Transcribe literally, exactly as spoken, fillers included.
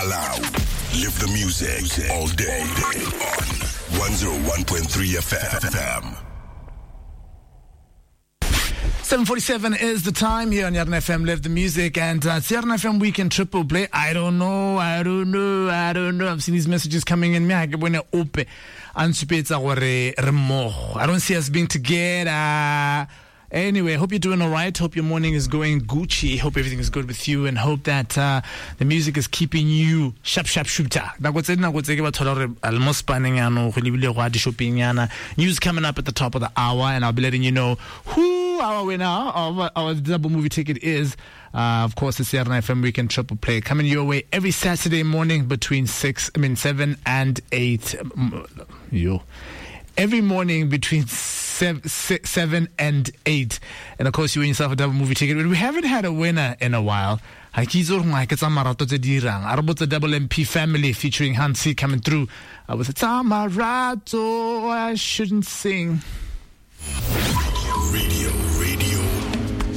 Palau. Live the music all day on one oh one point three F M. seven forty-seven is the time here on Yarn F M. Live the music, and uh, it's Yarn F M Weekend Triple Play. I don't know, I don't know, I don't know. I've seen these messages coming in. I don't see us being together. Anyway, hope you're doing all right. Hope your morning is going Gucci. Hope everything is good with you, and hope that uh, the music is keeping you sharp, sharp, shooter. News coming up at the top of the hour, and I'll be letting you know who our winner of our double movie ticket is. Uh, of course, it's the Yarn F M Weekend Triple Play coming your way every Saturday morning between six, I mean seven and eight. Yo. Every morning between seven, six, seven and eight. And of course, you win yourself a double movie ticket. But we haven't had a winner in a while. It's a double M P family featuring Hansi coming through uh, with a Tamarato. I shouldn't sing. Radio.